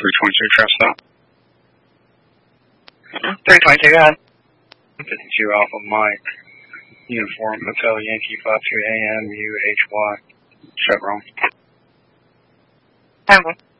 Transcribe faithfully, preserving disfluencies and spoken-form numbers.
three twenty-two, trap stop. three twenty-two, go ahead. fifty-two Alpha Mike, Uniform Hotel Yankee five two A M U H Y, Chevron. Okay.